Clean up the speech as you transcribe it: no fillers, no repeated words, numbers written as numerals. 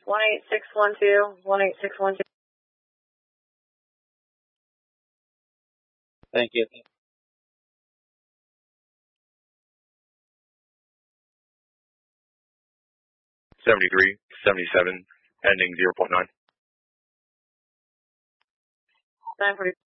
18612, 18612. Thank you. '73, '77, ending 0.9. 940.